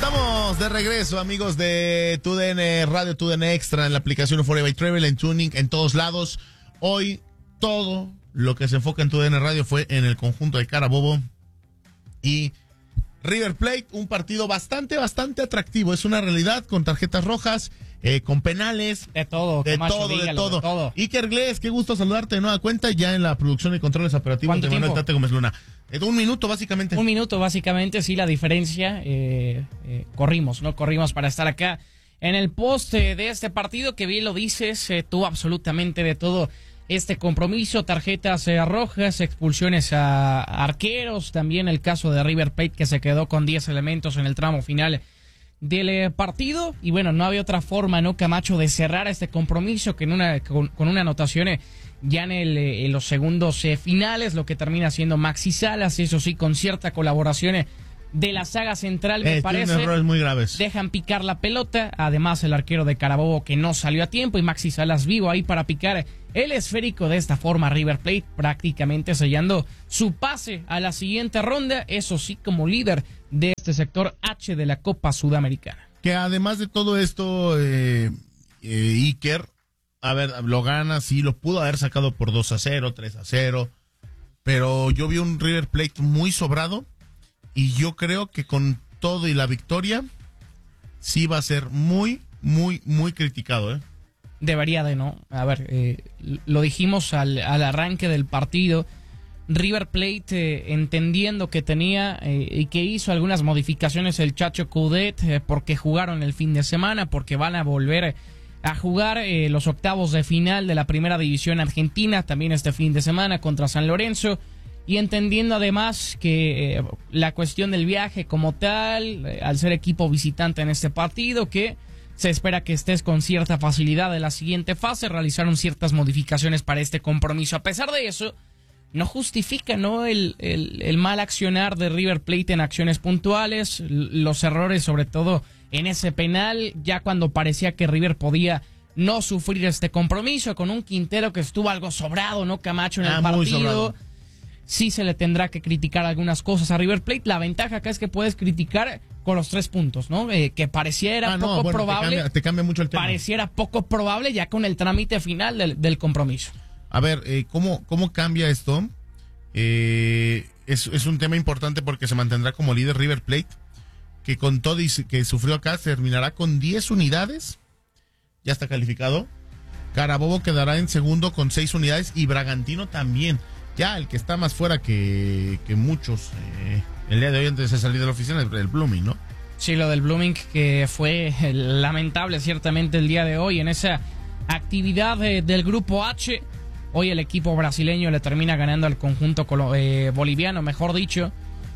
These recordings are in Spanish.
Estamos de regreso, amigos de TUDN Radio, TUDN Extra, en la aplicación Euphoria by Travel, en Tuning, en todos lados. Hoy todo lo que se enfoca en TUDN Radio fue en el conjunto de Carabobo y River Plate, un partido bastante atractivo. Es una realidad, con tarjetas rojas, con penales. De todo. De todo. Iker Gles, qué gusto saludarte de nueva cuenta, ya en la producción y controles operativos de Manuel Tate Gómez Luna. Un minuto, básicamente. Sí, la diferencia. Corrimos para estar acá en el poste de este partido, que bien lo dices, tuvo absolutamente de todo este compromiso, tarjetas rojas, expulsiones a arqueros, también el caso de River Plate, que se quedó con 10 elementos en el tramo final del partido, y bueno, no había otra forma, ¿no, Camacho, de cerrar este compromiso que con una anotación ya en los segundos finales, lo que termina siendo Maxi Salas, eso sí, con cierta colaboración de la saga central, me parece. Errores muy graves. Dejan picar la pelota, además el arquero de Carabobo que no salió a tiempo, y Maxi Salas vivo ahí para picar el esférico. De esta forma River Plate prácticamente sellando su pase a la siguiente ronda, eso sí, como líder de este sector H de la Copa Sudamericana. Que además de todo esto, Iker, lo gana, sí, lo pudo haber sacado por 2-0, 3-0, pero yo vi un River Plate muy sobrado, y yo creo que con todo y la victoria sí va a ser muy criticado, Debería de, ¿no? A ver, lo dijimos al arranque del partido. River Plate, entendiendo que tenía y que hizo algunas modificaciones el Chacho Coudet, porque jugaron el fin de semana, porque van a volver a jugar los octavos de final de la Primera División Argentina también este fin de semana contra San Lorenzo, y entendiendo además que la cuestión del viaje como tal, al ser equipo visitante en este partido, que se espera que estés con cierta facilidad en la siguiente fase, realizaron ciertas modificaciones para este compromiso. A pesar de eso, no justifica, ¿no?, el mal accionar de River Plate en acciones puntuales, los errores sobre todo en ese penal, ya cuando parecía que River podía no sufrir este compromiso, con un Quintero que estuvo algo sobrado, ¿no, Camacho, en el partido? Sí se le tendrá que criticar algunas cosas a River Plate. La ventaja acá es que puedes criticar con los 3 puntos, ¿no? Que pareciera poco probable. Te cambia mucho el tema. Pareciera poco probable ya con el trámite final del compromiso. A ver, ¿cómo cambia esto? Es un tema importante porque se mantendrá como líder River Plate, que con todo y que sufrió acá, terminará con 10 unidades. Ya está calificado. Carabobo quedará en segundo con 6 unidades, y Bragantino también. Ya el que está más fuera que muchos el día de hoy, antes de salir de la oficina, es el Blooming, ¿no? Sí, lo del Blooming, que fue lamentable ciertamente el día de hoy en esa actividad del grupo H. Hoy el equipo brasileño le termina ganando al conjunto boliviano, mejor dicho,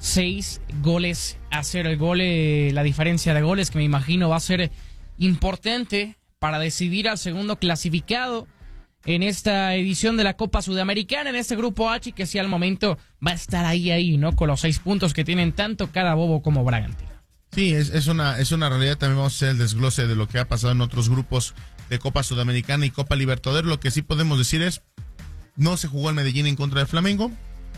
6-0. El gol, la diferencia de goles, que me imagino va a ser importante para decidir al segundo clasificado en esta edición de la Copa Sudamericana, en este grupo H, que sí al momento va a estar ahí, ¿no? Con los 6 puntos que tienen tanto Carabobo como Bragantino. Sí, es una realidad. También vamos a hacer el desglose de lo que ha pasado en otros grupos de Copa Sudamericana y Copa Libertadores. Lo que sí podemos decir es, no se jugó el Medellín en contra de Flamengo,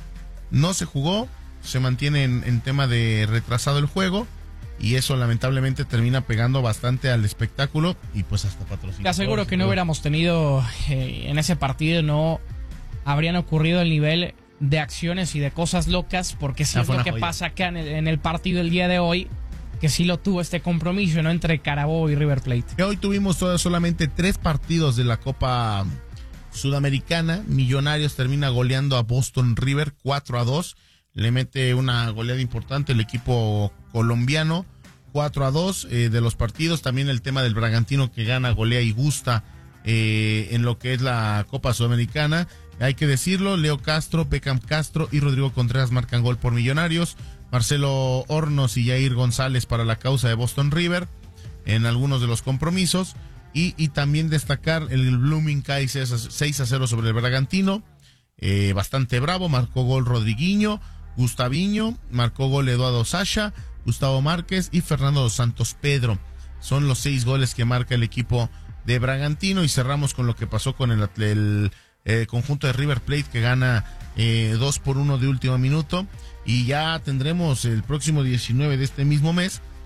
se mantiene en tema de retrasado el juego, y eso lamentablemente termina pegando bastante al espectáculo y pues hasta patrocinadores. Te aseguro que no hubiéramos tenido en ese partido, no habrían ocurrido el nivel de acciones y de cosas locas, porque sí es lo que pasa acá en el partido el día de hoy, que sí lo tuvo este compromiso, ¿no?, entre Carabobo y River Plate. Que hoy tuvimos solamente 3 partidos de la Copa Sudamericana. Millonarios termina goleando a Boston River 4-2. Le mete una goleada importante el equipo colombiano, 4-2 de los partidos. También el tema del Bragantino, que gana, golea y gusta en lo que es la Copa Sudamericana. Hay que decirlo, Leo Castro, Beckham Castro y Rodrigo Contreras marcan gol por Millonarios. Marcelo Hornos y Jair González para la causa de Boston River en algunos de los compromisos. Y también destacar el Blooming cae 6-0 sobre el Bragantino. Bastante bravo, marcó gol Rodriguinho, Gustaviño, marcó gol Eduardo Sacha, Gustavo Márquez y Fernando dos Santos Pedro. Son los 6 goles que marca el equipo de Bragantino, y cerramos con lo que pasó con el conjunto de River Plate, que gana 2-1 de último minuto, y ya tendremos el próximo 19 de este mismo mes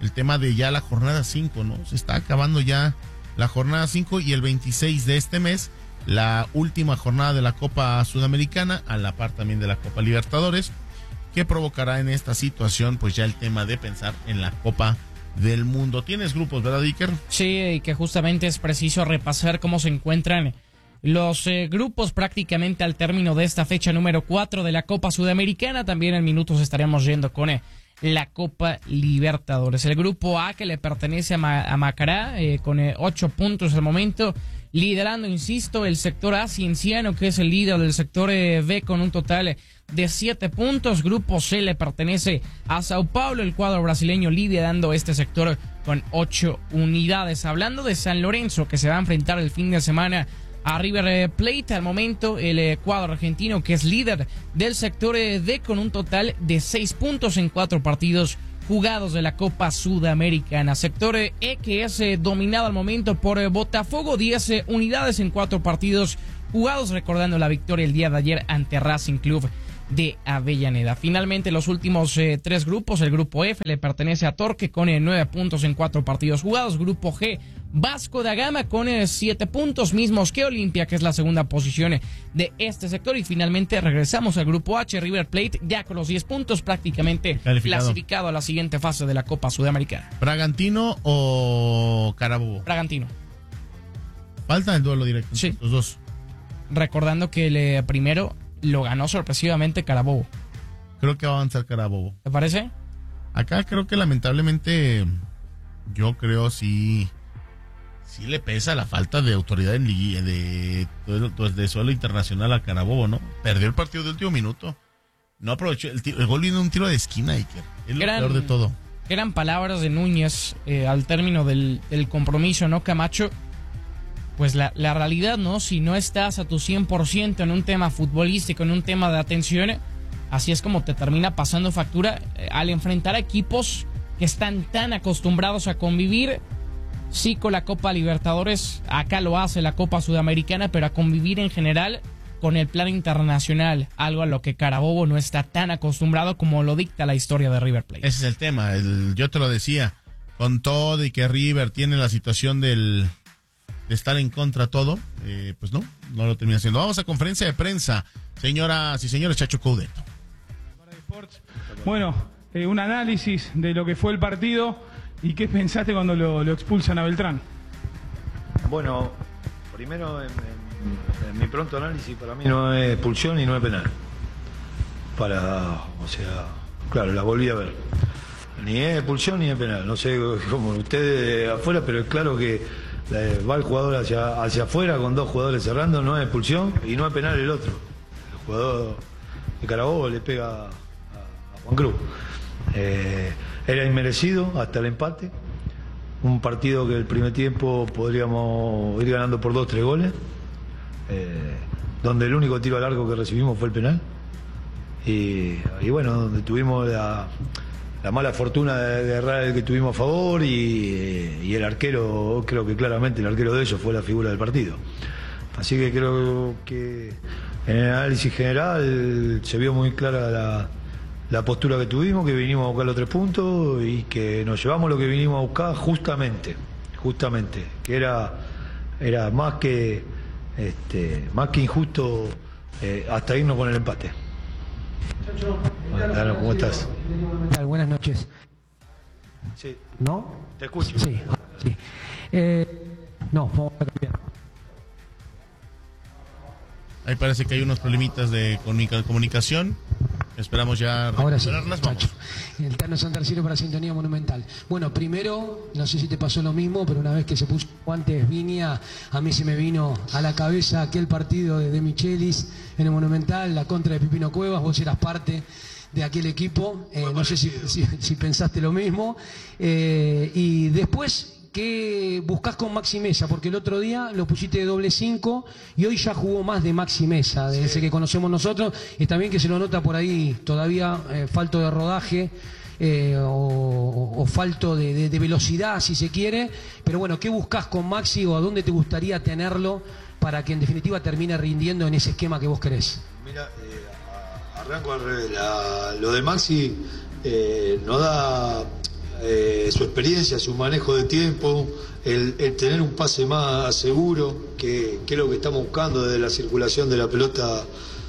el tema de ya la jornada 5, ¿no? Se está acabando ya la jornada 5 y el 26 de este mes, la última jornada de la Copa Sudamericana, a la par también de la Copa Libertadores, que provocará en esta situación pues ya el tema de pensar en la Copa del Mundo. ¿Tienes grupos, verdad, Iker? Sí, y que justamente es preciso repasar cómo se encuentran los grupos prácticamente al término de esta fecha número 4 de la Copa Sudamericana. También en minutos estaremos yendo con la Copa Libertadores. El grupo A, que le pertenece a Macará, con 8 puntos al momento, liderando, insisto, el sector A, Cienciano, que es el líder del sector B con un total de 7 puntos. Grupo C le pertenece a Sao Paulo, el cuadro brasileño liderando este sector con 8 unidades. Hablando de San Lorenzo, que se va a enfrentar el fin de semana a River Plate, al momento el cuadro argentino, que es líder del sector D con un total de 6 puntos en 4 partidos jugados de la Copa Sudamericana. Sector E, que es dominado al momento por Botafogo, 10 unidades en 4 partidos jugados, recordando la victoria el día de ayer ante Racing Club de Avellaneda. Finalmente, los últimos 3 grupos. El grupo F le pertenece a Torque con 9 puntos en 4 partidos jugados. Grupo G, Vasco da Gama con 7 puntos, mismos que Olimpia, que es la segunda posición de este sector. Y finalmente regresamos al grupo H, River Plate ya con los 10 puntos, prácticamente clasificado a la siguiente fase de la Copa Sudamericana. ¿Bragantino o Carabobo? Bragantino. Falta el duelo directo entre los dos. Recordando que el primero lo ganó sorpresivamente Carabobo. Creo que va a avanzar Carabobo. ¿Te parece? Acá creo que lamentablemente, yo creo sí le pesa la falta de autoridad en liguilla, de suelo internacional a Carabobo, ¿no? Perdió el partido de último minuto. No aprovechó. El gol vino de un tiro de esquina, Iker. Es lo peor de todo. Eran palabras de Núñez al término del compromiso, ¿no, Camacho? Pues la realidad, ¿no? Si no estás a tu 100% en un tema futbolístico, en un tema de atención, así es como te termina pasando factura al enfrentar a equipos que están tan acostumbrados a convivir, sí, con la Copa Libertadores, acá lo hace la Copa Sudamericana, pero a convivir en general con el plano internacional, algo a lo que Carabobo no está tan acostumbrado como lo dicta la historia de River Plate. Ese es el tema, yo te lo decía, con todo y que River tiene la situación de estar en contra todo, pues no lo termina haciendo. Vamos a conferencia de prensa, señoras y señores. Chacho Coudet. Bueno, un análisis de lo que fue el partido y qué pensaste cuando lo expulsan a Beltrán. Bueno, primero en mi pronto análisis, para mí no es expulsión y no es penal. Claro, la volví a ver. Ni es expulsión ni es penal. No sé cómo ustedes afuera, pero es claro que va el jugador hacia afuera con 2 jugadores cerrando, no es expulsión y no es penal el otro. El jugador de Carabobo le pega a Juan Cruz. Era inmerecido hasta el empate. Un partido que el primer tiempo podríamos ir ganando por 2-3 goles, donde el único tiro al arco que recibimos fue el penal. Y bueno, donde tuvimos la mala fortuna de errar el que tuvimos a favor y el arquero, creo que claramente el arquero de ellos fue la figura del partido. Así que creo que en el análisis general se vio muy clara la postura que tuvimos, que vinimos a buscar los 3 puntos y que nos llevamos lo que vinimos a buscar justamente, que era más que injusto hasta irnos con el empate. Hola, ¿cómo estás? Buenas noches. Sí. ¿No? Te escucho. Sí. No, vamos a cambiar. Ahí parece que hay unos problemitas de comunicación. Esperamos ya recuperarlas. Vamos. El Tano Santarciero para Sintonía Monumental. Bueno, primero, no sé si te pasó lo mismo, pero una vez que se puso guantes Viña, a mí se me vino a la cabeza aquel partido de Michelis en el Monumental, la contra de Pipino Cuevas. Vos eras parte de aquel equipo. No sé si pensaste lo mismo. Y después, ¿qué buscás con Maxi Mesa? Porque el otro día lo pusiste de doble 5 y hoy ya jugó más de Maxi Mesa, de ese que conocemos nosotros. Está bien que se lo nota por ahí todavía falto de rodaje o falto de velocidad, si se quiere. Pero bueno, ¿qué buscás con Maxi o a dónde te gustaría tenerlo para que en definitiva termine rindiendo en ese esquema que vos querés? Mira, arranco al revés. Lo de Maxi nos da su experiencia, su manejo de tiempo, el tener un pase más seguro, que es lo que estamos buscando desde la circulación de la pelota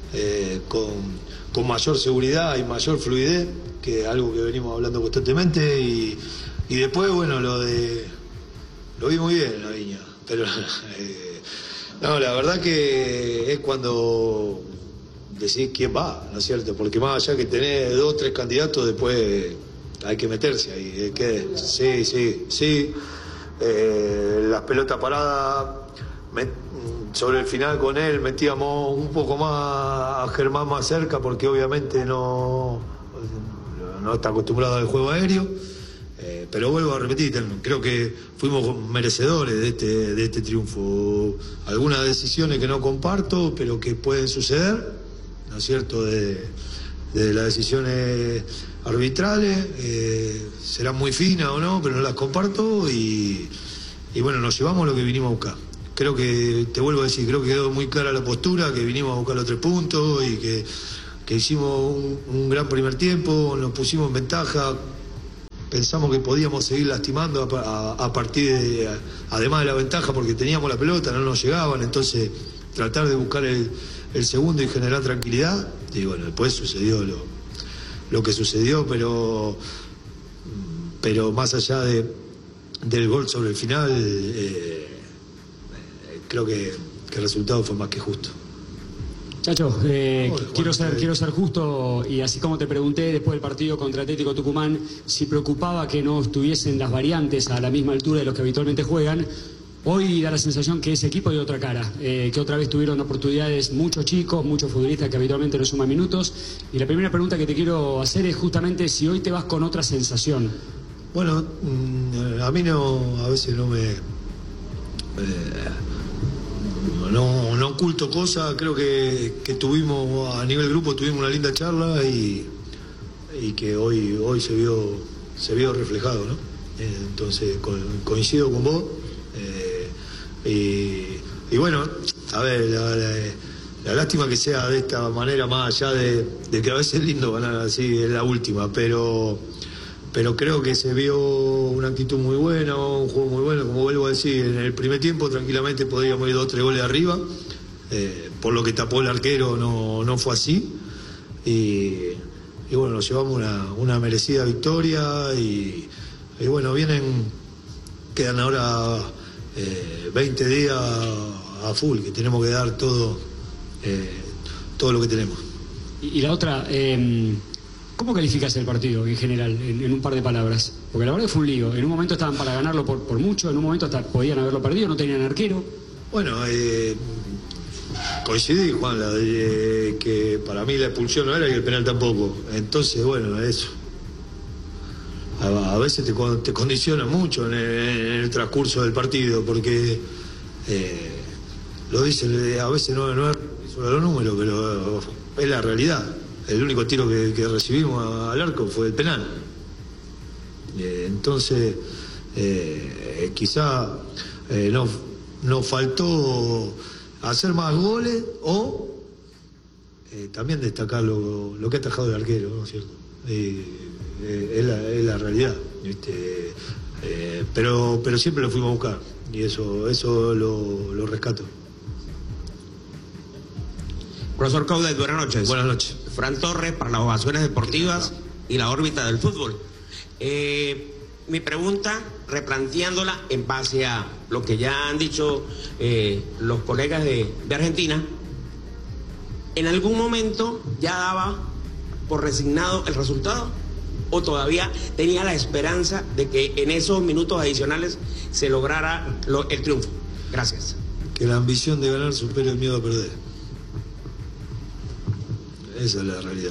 con mayor seguridad y mayor fluidez, que es algo que venimos hablando constantemente. Y después, bueno, lo vi muy bien en la Viña, pero no, la verdad que es cuando decís quién va, ¿no es cierto? Porque más allá que tenés 2 o 3 candidatos, después hay que meterse ahí. Sí. Las pelotas paradas, sobre el final con él metíamos un poco más a Germán más cerca, porque obviamente no está acostumbrado al juego aéreo. Pero vuelvo a repetir, creo que fuimos merecedores de este triunfo. Algunas decisiones que no comparto, pero que pueden suceder, ¿no es cierto?, de las decisiones arbitrales, serán muy finas o no, pero no las comparto. Y bueno, nos llevamos lo que vinimos a buscar. Creo que, te vuelvo a decir, creo que quedó muy clara la postura, que vinimos a buscar los 3 puntos y que hicimos un gran primer tiempo, nos pusimos en ventaja. Pensamos que podíamos seguir lastimando a partir de, además de la ventaja, porque teníamos la pelota, no nos llegaban. Entonces tratar de buscar el segundo y generar tranquilidad. Y bueno, después sucedió lo que sucedió, pero más allá del gol sobre el final, creo que el resultado fue más que justo. Chacho, quiero ser justo, y así como te pregunté después del partido contra Atlético Tucumán si preocupaba que no estuviesen las variantes a la misma altura de los que habitualmente juegan, hoy da la sensación que ese equipo dio otra cara, que otra vez tuvieron oportunidades muchos chicos, muchos futbolistas que habitualmente no suman minutos. Y la primera pregunta que te quiero hacer es justamente si hoy te vas con otra sensación. Bueno, a mí a veces no me... No oculto cosas. Creo que tuvimos, a nivel grupo, tuvimos una linda charla y que hoy se vio reflejado, ¿no? Entonces coincido con vos. Y bueno, a ver, la lástima que sea de esta manera, más allá de que a veces es lindo ganar así, es la última, pero creo que se vio una actitud muy buena, un juego muy bueno. Como vuelvo a decir, en el primer tiempo tranquilamente podríamos ir 2 o 3 goles arriba, por lo que tapó el arquero no fue así, y bueno, nos llevamos una merecida victoria, y bueno, quedan ahora 20 días a full, que tenemos que dar todo lo que tenemos. Y la otra, ¿cómo calificas el partido en general, en un par de palabras? Porque la verdad que fue un lío. En un momento estaban para ganarlo por mucho, en un momento hasta podían haberlo perdido, no tenían arquero. Bueno, coincidí, Juan, que para mí la expulsión no era y el penal tampoco. Entonces, bueno, eso. A veces te condiciona mucho en el transcurso del partido, porque lo dice, a veces no es solo los números, pero es la realidad. El único tiro que recibimos al arco fue el penal. Entonces, quizá nos faltó hacer más goles o también destacar lo que ha atajado el arquero, ¿no es cierto? Es la realidad. Pero siempre lo fuimos a buscar, y eso lo rescato. Profesor Coudet, buenas noches. Buenas noches. Fran Torres, para las ovaciones deportivas y la órbita del fútbol. Mi pregunta, replanteándola en base a lo que ya han dicho los colegas de Argentina, ¿en algún momento ya daba por resignado el resultado? ¿O todavía tenía la esperanza de que en esos minutos adicionales se lograra el triunfo? Gracias. Que la ambición de ganar supere el miedo a perder. Esa es la realidad.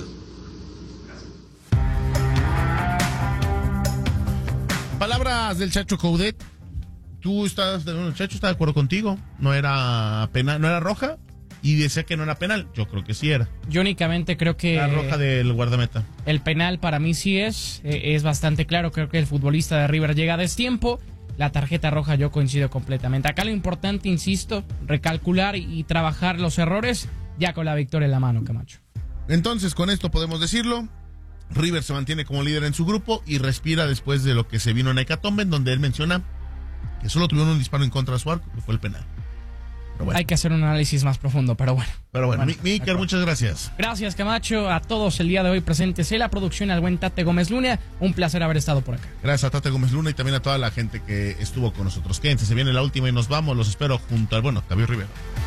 Palabras del Chacho Coudet. El Chacho está de acuerdo contigo. No era penal, no era roja, y decía que no era penal. Yo creo que sí era. Yo únicamente creo que la roja del guardameta. El penal para mí sí es bastante claro. Creo que el futbolista de River llega a destiempo. La tarjeta roja yo coincido completamente. Acá lo importante, insisto, recalcular y trabajar los errores ya con la victoria en la mano, Camacho. Entonces, con esto podemos decirlo: River se mantiene como líder en su grupo y respira después de lo que se vino en Hecatombe, en donde él menciona que solo tuvieron un disparo en contra de su arco, que fue el penal. Hay que hacer un análisis más profundo, pero bueno. Miker, muchas gracias. Gracias, Camacho. A todos el día de hoy presentes en la producción, al buen Tate Gómez Luna. Un placer haber estado por acá. Gracias a Tate Gómez Luna y también a toda la gente que estuvo con nosotros. Quédense, se viene la última y nos vamos. Los espero junto al bueno Octavio Rivero.